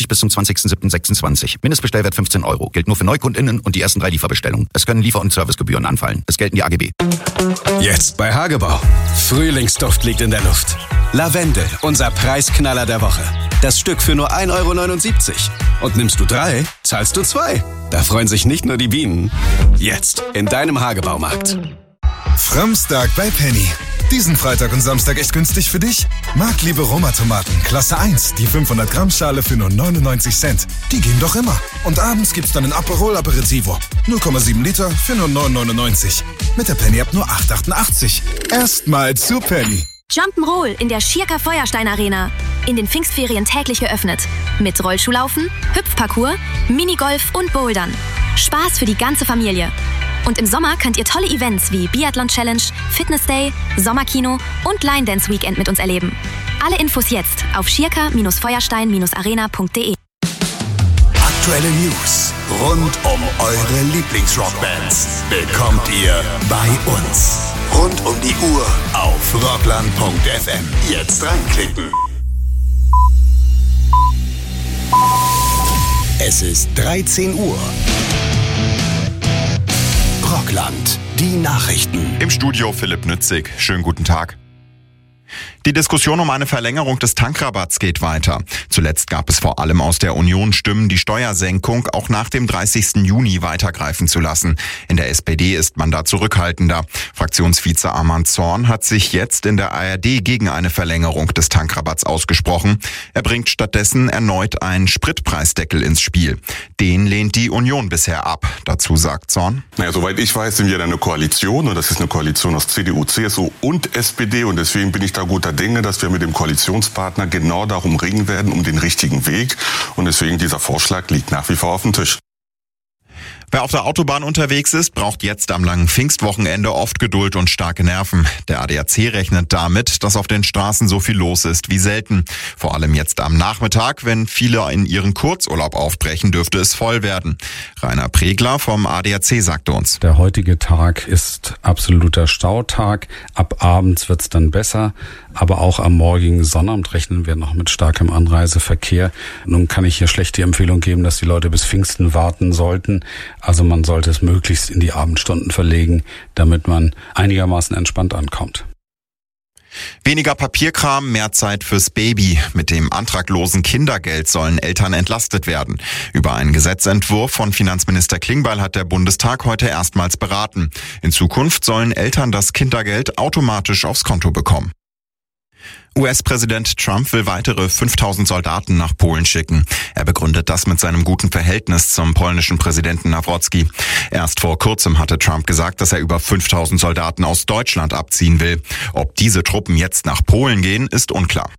gültig bis zum 20.07.26. Mindestbestellwert 15 €. Gilt nur für NeukundInnen und die ersten 3 Lieferbestellungen. Es können Liefer- und Servicegebühren anfallen. Es gelten die AGB. Jetzt bei Hagebau. Frühlingsduft liegt in der Luft. Lavendel, unser Preisknaller der Woche. Das Stück für nur 1,79 €. Und nimmst du 3, zahlst du 2. Da freuen sich nicht nur die Bienen. Jetzt in deinem Hagebaumarkt. Frömmstag bei Penny. Diesen Freitag und Samstag echt günstig für dich? Marktliebe Roma-Tomaten, Klasse 1, die 500 Gramm Schale für nur 99 Cent. Die gehen doch immer. Und abends gibt's dann ein Aperol Aperitivo. 0,7 Liter für nur 9,99. Mit der Penny-App nur 8,88. Erstmal zu Penny. Jump'n'Roll in der Schirker Feuerstein Arena. In den Pfingstferien täglich geöffnet. Mit Rollschuhlaufen, Hüpfparcours, Minigolf und Bouldern. Spaß für die ganze Familie. Und im Sommer könnt ihr tolle Events wie Biathlon Challenge, Fitness Day, Sommerkino und Line Dance Weekend mit uns erleben. Alle Infos jetzt auf schirker-feuerstein-arena.de. Aktuelle News rund um eure Lieblingsrockbands bekommt ihr bei uns. Rund um die Uhr auf rockland.fm. Jetzt reinklicken. Es ist 13 Uhr. Rockland, die Nachrichten. Im Studio Philipp Nützig. Schönen guten Tag. Die Diskussion um eine Verlängerung des Tankrabatts geht weiter. Zuletzt gab es vor allem aus der Union Stimmen, die Steuersenkung auch nach dem 30. Juni weitergreifen zu lassen. In der SPD ist man da zurückhaltender. Fraktionsvize Armand Zorn hat sich jetzt in der ARD gegen eine Verlängerung des Tankrabatts ausgesprochen. Er bringt stattdessen erneut einen Spritpreisdeckel ins Spiel. Den lehnt die Union bisher ab. Dazu sagt Zorn: Naja, soweit ich weiß, sind wir da eine Koalition und das ist eine Koalition aus CDU, CSU und SPD und deswegen bin ich da guter Dinge, dass wir mit dem Koalitionspartner genau darum ringen werden, um den richtigen Weg. Und deswegen dieser Vorschlag liegt nach wie vor auf dem Tisch. Wer auf der Autobahn unterwegs ist, braucht jetzt am langen Pfingstwochenende oft Geduld und starke Nerven. Der ADAC rechnet damit, dass auf den Straßen so viel los ist wie selten. Vor allem jetzt am Nachmittag, wenn viele in ihren Kurzurlaub aufbrechen, dürfte es voll werden. Rainer Pregler vom ADAC sagte uns: Der heutige Tag ist absoluter Stautag. Ab abends wird's dann besser. Aber auch am morgigen Sonnabend rechnen wir noch mit starkem Anreiseverkehr. Nun kann ich hier schlecht die Empfehlung geben, dass die Leute bis Pfingsten warten sollten. Also man sollte es möglichst in die Abendstunden verlegen, damit man einigermaßen entspannt ankommt. Weniger Papierkram, mehr Zeit fürs Baby. Mit dem antraglosen Kindergeld sollen Eltern entlastet werden. Über einen Gesetzentwurf von Finanzminister Klingbeil hat der Bundestag heute erstmals beraten. In Zukunft sollen Eltern das Kindergeld automatisch aufs Konto bekommen. US-Präsident Trump will weitere 5.000 Soldaten nach Polen schicken. Er begründet das mit seinem guten Verhältnis zum polnischen Präsidenten Nawrocki. Erst vor kurzem hatte Trump gesagt, dass er über 5.000 Soldaten aus Deutschland abziehen will. Ob diese Truppen jetzt nach Polen gehen, ist unklar.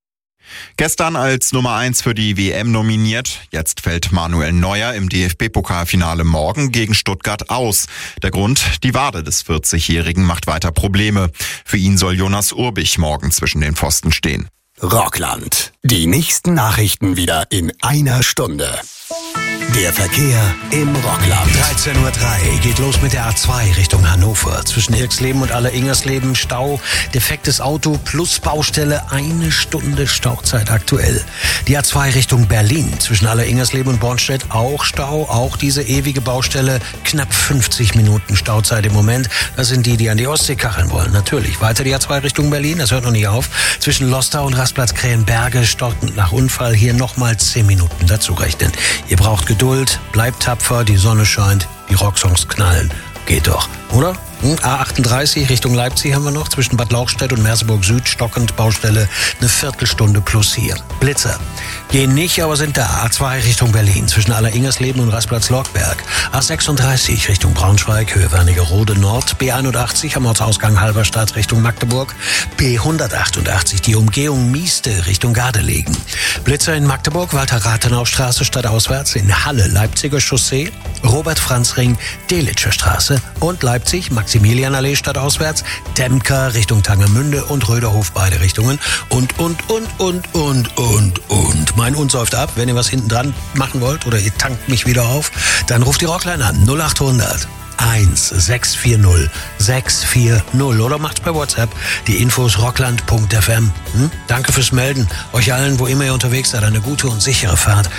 Gestern als Nummer 1 für die WM nominiert. Jetzt fällt Manuel Neuer im DFB-Pokalfinale morgen gegen Stuttgart aus. Der Grund: die Wade des 40-Jährigen macht weiter Probleme. Für ihn soll Jonas Urbich morgen zwischen den Pfosten stehen. Rockland. Die nächsten Nachrichten wieder in einer Stunde. Der Verkehr im Rockland. 13:03 Uhr geht los mit der A2 Richtung Hannover. Zwischen Irxleben und Alleringersleben Stau. Defektes Auto plus Baustelle. 1 Stunde Stauzeit aktuell. Die A2 Richtung Berlin. Zwischen Alleringersleben und Bornstedt auch Stau. Auch diese ewige Baustelle. Knapp 50 Minuten Stauzeit im Moment. Das sind die an die Ostsee kacheln wollen. Natürlich. Weiter die A2 Richtung Berlin. Das hört noch nicht auf. Zwischen Lostar und Rastplatz Krähenberge. Stockend nach Unfall. Hier nochmal 10 Minuten dazu rechnen. Ihr braucht Geduld, bleibt tapfer, die Sonne scheint, die Rocksongs knallen. Geht doch, oder? A38 Richtung Leipzig haben wir noch, zwischen Bad Lauchstädt und Merseburg Süd, stockend, Baustelle, eine Viertelstunde plus hier. Blitzer gehen nicht, aber sind da. A2 Richtung Berlin, zwischen Alleringersleben und Rastplatz Lockberg. A36 Richtung Braunschweig, Höhe Wernigerode Nord. B81 am Ortsausgang Halberstadt Richtung Magdeburg. B188 die Umgehung Mieste Richtung Gardelegen. Blitzer in Magdeburg, Walter-Rathenau-Straße stadtauswärts, in Halle Leipziger Chaussee, Robert-Franz-Ring, Delitscher Straße und Leipzig Maximilianallee stadtauswärts, Demker Richtung Tangermünde und Röderhof beide Richtungen und. Mein Und säuft ab. Wenn ihr was hinten dran machen wollt oder ihr tankt mich wieder auf, dann ruft die Rockline an 0800 1640 640 oder macht's per WhatsApp. Die Infos rockland.fm. Danke fürs Melden. Euch allen, wo immer ihr unterwegs seid, eine gute und sichere Fahrt.